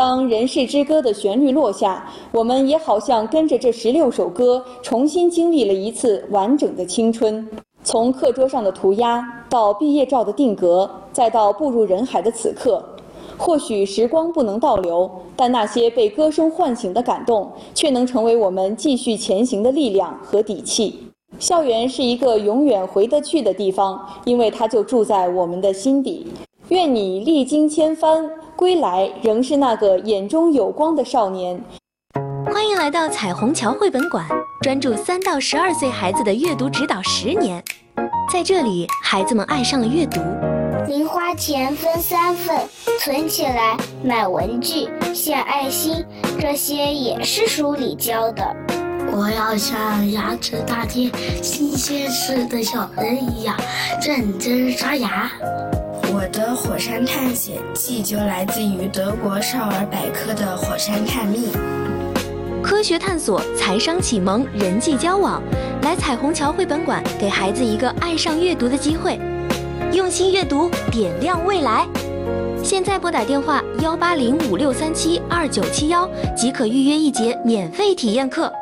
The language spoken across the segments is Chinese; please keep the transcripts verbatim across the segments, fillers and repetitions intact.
当《人世之歌》的旋律落下，我们也好像跟着这十六首歌重新经历了一次完整的青春。从课桌上的涂鸦，到毕业照的定格，再到步入人海的此刻，或许时光不能倒流，但那些被歌声唤醒的感动，却能成为我们继续前行的力量和底气。校园是一个永远回得去的地方，因为它就住在我们的心底。愿你历经千帆，归来仍是那个眼中有光的少年。 欢迎来到彩虹桥绘本馆，专注三到十二岁孩子的阅读指导十年。在这里，孩子们爱上了阅读。 零花钱分三份，存起来买文具、献爱心，这些也是书里教的。 我要像牙齿大贴、新鲜吃的小人一样认真刷牙。 我的火山探险记就来自于德国少儿百科的火山探秘。 科学探索、财商启蒙、人际交往，来彩虹桥绘本馆，给孩子一个爱上阅读的机会。用心阅读，点亮未来。现在拨打电话幺八零五六三七二九七幺即可预约一节免费体验课。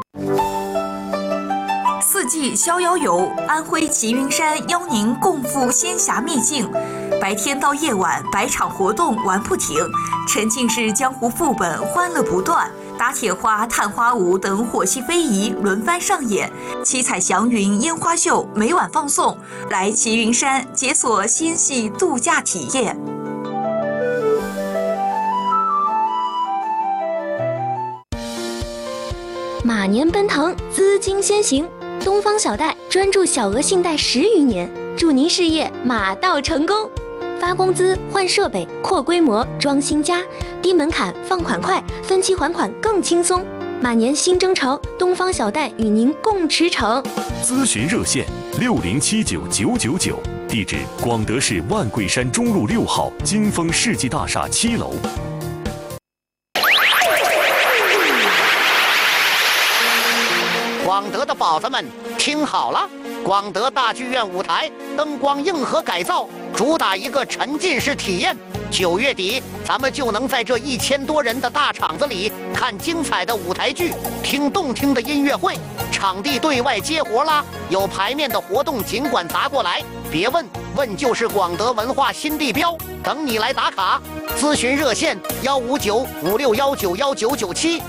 四季逍遥游，安徽齐云山邀您共赴仙侠秘境，白天到夜晚，百场活动玩不停，沉浸式江湖副本欢乐不断，打铁花、探花舞等火系非遗轮番上演，七彩祥云烟花秀每晚放送，来齐云山解锁仙系度假体验。 马年奔腾，资金先行。东方小贷专注小额信贷十余年，祝您事业马到成功。发工资、换设备、扩规模、装新家，低门槛、放款快，分期还款更轻松。马年新征程，东方小贷与您共驰骋。 咨询热线六零七九九九九，地址广德市万桂山中路六号金丰世纪大厦七楼。 广德的宝子们听好了，广德大剧院舞台灯光硬核改造，主打一个沉浸式体验。九月底，咱们就能在这一千多人的大场子里看精彩的舞台剧，听动听的音乐会，场地对外接活啦！有排面的活动尽管砸过来，别问，问就是广德文化新地标，等你来打卡。咨询热线幺五九五六幺九幺九九七。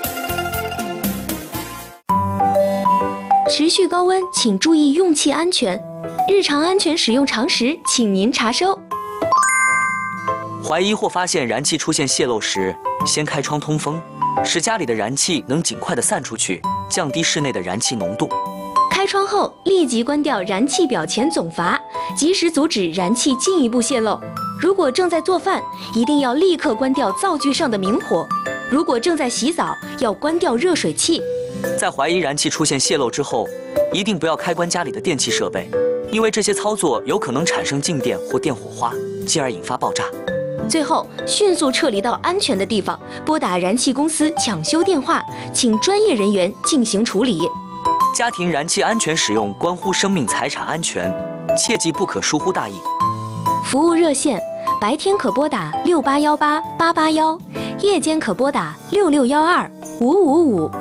持续高温，请注意用气安全。日常安全使用常识，请您查收。 怀疑或发现燃气出现泄漏时，先开窗通风，使家里的燃气能尽快的散出去，降低室内的燃气浓度。 开窗后立即关掉燃气表前总阀，及时阻止燃气进一步泄漏。如果正在做饭，一定要立刻关掉灶具上的明火。如果正在洗澡，要关掉热水器。 在怀疑燃气出现泄漏之后，一定不要开关家里的电器设备，因为这些操作有可能产生静电或电火花，进而引发爆炸。 最后，迅速撤离到安全的地方，拨打燃气公司抢修电话，请专业人员进行处理。 家庭燃气安全使用关乎生命财产安全，切记不可疏忽大意。 服务热线：白天可拨打六八幺八八八幺，夜间可拨打六六幺二五五五。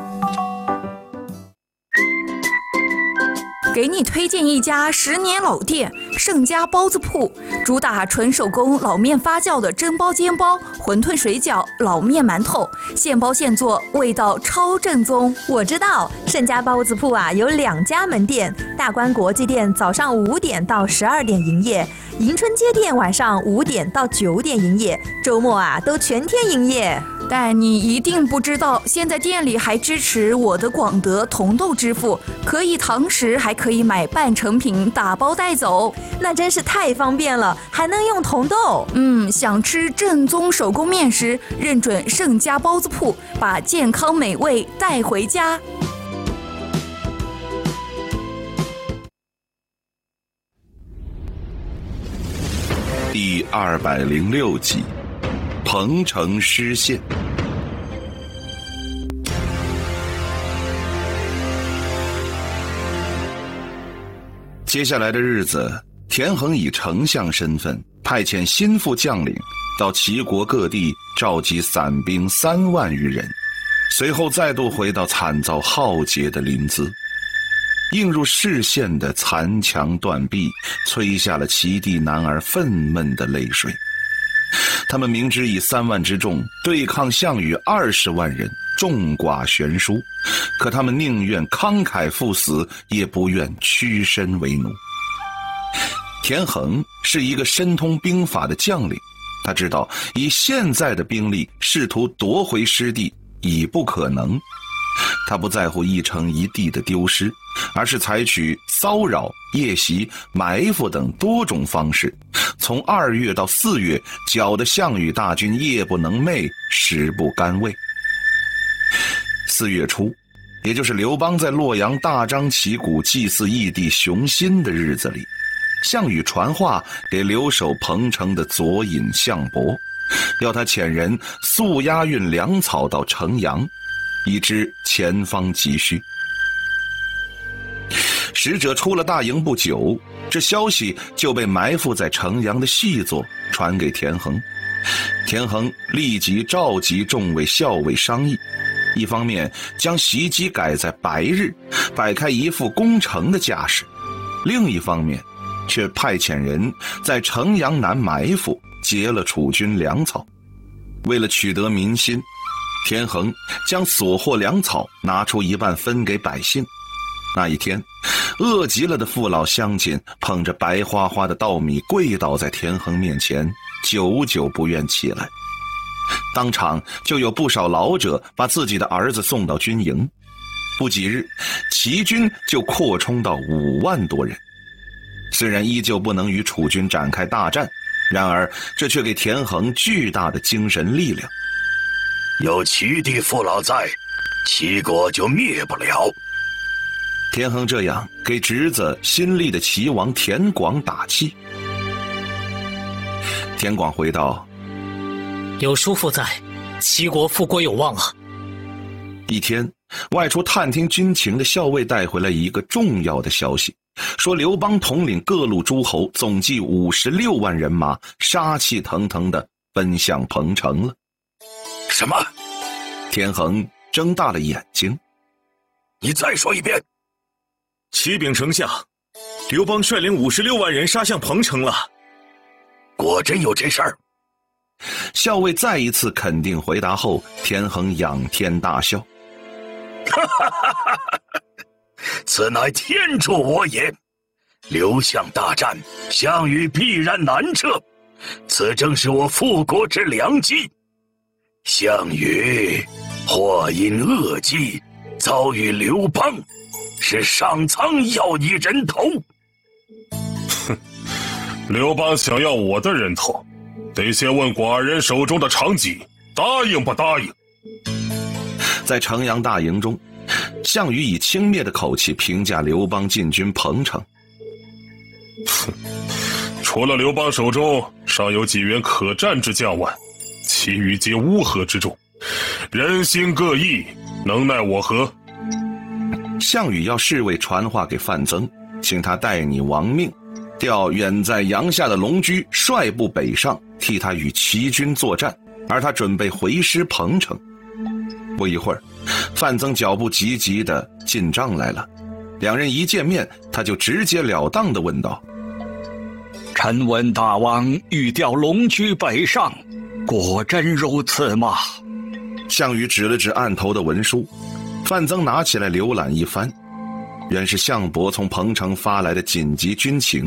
给你推荐一家十年老店盛家包子铺，主打纯手工老面发酵的蒸包、煎包、馄饨、水饺、老面、馒头，现包现做，味道超正宗。 我知道盛家包子铺啊有两家门店，大观国际店早上五点到十二点营业，迎春街店晚上五点到九点营业，周末啊都全天营业。 但你一定不知道，现在店里还支持我的广德同豆支付，可以堂食，还可以买半成品打包带走， 那真是太方便了，还能用同豆。 嗯，想吃正宗手工面食，认准盛家包子铺，把健康美味带回家。 第二百零六集，彭城失陷。接下来的日子，田横以丞相身份派遣心腹将领到齐国各地召集散兵三万余人，随后再度回到惨遭浩劫的临淄。映入视线的残墙断壁，催下了齐地男儿愤懑的泪水。他们明知以三万之众对抗项羽二十万人，众寡悬殊，可他们宁愿慷慨赴死，也不愿屈身为奴。田横是一个深通兵法的将领，他知道以现在的兵力试图夺回失地已不可能，他不在乎一城一地的丢失，而是采取骚扰、夜袭、埋伏等多种方式，从二月到四月，搅得项羽大军夜不能寐，食不甘味。四月初，也就是刘邦在洛阳大张旗鼓祭祀义帝熊心的日子里，项羽传话给留守彭城的左尹项伯，要他遣人速押运粮草到城阳，以知前方急需。使者出了大营不久，这消息就被埋伏在城阳的细作传给田横。田横立即召集众位校尉商议，一方面将袭击改在白日，摆开一副攻城的架势，另一方面却派遣人在城阳南埋伏，劫了楚军粮草。为了取得民心，田横将所获粮草拿出一半分给百姓。那一天，饿极了的父老乡亲捧着白花花的稻米跪倒在田横面前，久久不愿起来。当场就有不少老者把自己的儿子送到军营。不几日，齐军就扩充到五万多人。虽然依旧不能与楚军展开大战，然而这却给田横巨大的精神力量。 有齐地父老在，齐国就灭不了。 田横这样给侄子新立的齐王田广打气。田广回道： 有叔父在，齐国复国有望啊。 一天，外出探听军情的校尉带回来一个重要的消息，说刘邦统领各路诸侯总计五十六万人马，杀气腾腾地奔向彭城了。 什么？ 田横睁大了眼睛。 你再说一遍。 启禀丞相，刘邦率领五十六万人杀向彭城了。 果真有这事儿？ 校尉再一次肯定回答后，田横仰天大笑。 哈哈哈哈哈！此乃天助我也。刘项大战，项羽必然南撤，此正是我复国之良机。项羽或因恶计遭遇刘邦，是上苍要你人头。 哼，刘邦想要我的人头，得先问寡人手中的长戟答应不答应。 在城阳大营中，项羽以轻蔑的口气评价刘邦进军彭城。 哼，除了刘邦手中尚有几员可战之将外，其余皆乌合之众，人心各异，能奈我何？ 项羽要侍卫传话给范增，请他代你亡命，调远在阳夏的龙驹率部北上，替他与齐军作战，而他准备回师彭城。不一会儿，范增脚步急急地进帐来了。两人一见面，他就直截了当地问道： 臣闻大王欲调龙驹北上，果真如此吗？ 项羽指了指案头的文书，范增拿起来浏览一番，原是项伯从彭城发来的紧急军情。